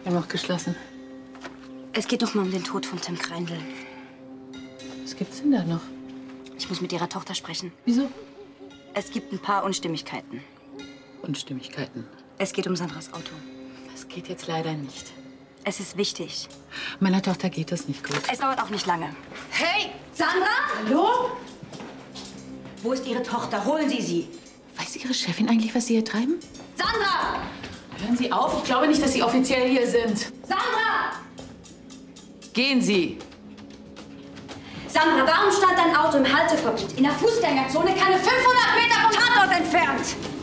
Wir haben auch geschlossen. Es geht doch mal um den Tod von Tim Kreindl. Was gibt's denn da noch? Ich muss mit Ihrer Tochter sprechen. Wieso? Es gibt ein paar Unstimmigkeiten. Unstimmigkeiten. Es geht um Sandras Auto. Das geht jetzt leider nicht. Es ist wichtig. Meiner Tochter geht das nicht gut. Es dauert auch nicht lange. Hey! Sandra? Hallo? Wo ist Ihre Tochter? Holen Sie sie. Weiß Ihre Chefin eigentlich, was Sie hier treiben? Sandra! Hören Sie auf, ich glaube nicht, dass Sie offiziell hier sind. Sandra! Gehen Sie! Sandra, warum stand dein Auto im Halteverbot in der Fußgängerzone keine 500 Meter vom Tatort entfernt?